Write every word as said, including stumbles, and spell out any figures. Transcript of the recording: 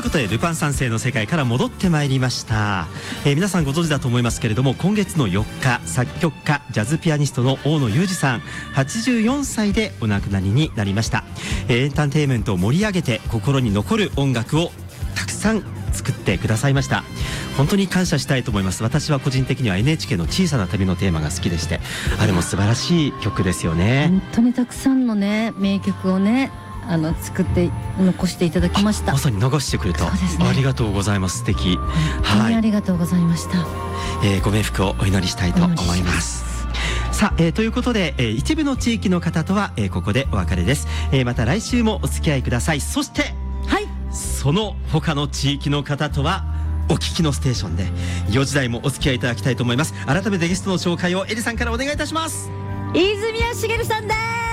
ことでルパン三世の世界から戻ってまいりました、えー、皆さんご存知だと思いますけれども、今月のよっか、作曲家ジャズピアニストの大野雄二さんはちじゅうよんさいでお亡くなりになりました。えー、エンターテインメントを盛り上げて心に残る音楽をたくさん作ってくださいました。本当に感謝したいと思います。私は個人的には エヌエイチケー の小さな旅のテーマが好きでして、あれも素晴らしい曲ですよね。 本当にたくさんのね名曲をねあの作って残していただきました。 まさに流してくれた、ね、ありがとうございます。素敵、 本当にありがとうございました、 はい、えー、ご冥福をお祈りしたいと思います。さあ、えー、ということで、えー、一部の地域の方とは、えー、ここでお別れです、えー、また来週もお付き合いください。そしてはいその他の地域の方とはお聞きのステーションでよじ台もお付き合いいただきたいと思います。改めてゲストの紹介をエリさんからお願いいたします。 泉谷しげるさんです。